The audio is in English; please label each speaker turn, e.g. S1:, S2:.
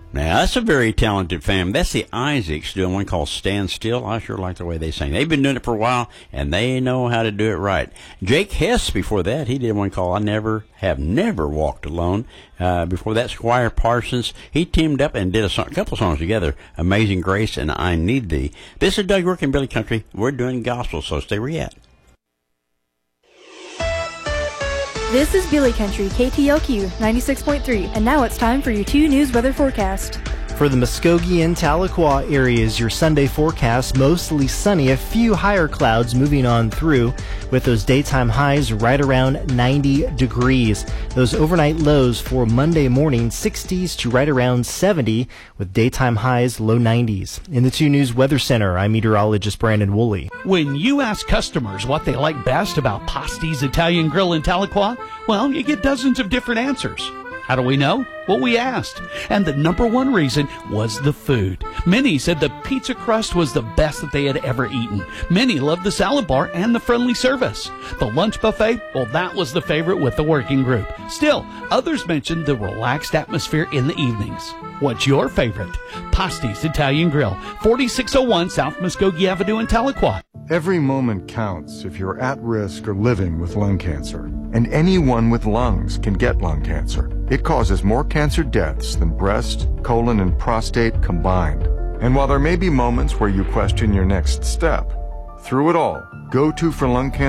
S1: Now, that's a very talented family. That's the Isaacs doing one called Stand Still. I sure like the way they sing. They've been doing it for a while, and they know how to do it right. Jake Hess, before that, he did one called I Have Never Walked Alone. Before that, Squire Parsons, he teamed up and did a couple songs together, Amazing Grace and I Need Thee. This is Doug Rourke and Billy Country. We're doing gospel, so stay where you at.
S2: This is Billy Country, KTLQ 96.3, and now it's time for your 2 News weather forecast.
S3: For the Muskogee and Tahlequah areas, your Sunday forecast, mostly sunny, a few higher clouds moving on through with those daytime highs right around 90 degrees. Those overnight lows for Monday morning, 60s to right around 70 with daytime highs low 90s. In the 2 News Weather Center, I'm meteorologist Brandon Woolley.
S4: When you ask customers what they like best about Pasti's Italian Grill in Tahlequah, well, you get dozens of different answers. How do we know? Well, we asked. And the number one reason was the food. Many said the pizza crust was the best that they had ever eaten. Many loved the salad bar and the friendly service. The lunch buffet, well, that was the favorite with the working group. Still, others mentioned the relaxed atmosphere in the evenings. What's your favorite? Pasti's Italian Grill, 4601 South Muskogee Avenue in Tahlequah.
S5: Every moment counts if you're at risk or living with lung cancer. And anyone with lungs can get lung cancer. It causes more cancer deaths than breast, colon, and prostate combined. And while there may be moments where you question your next step, through it all, Go To for Lung Cancer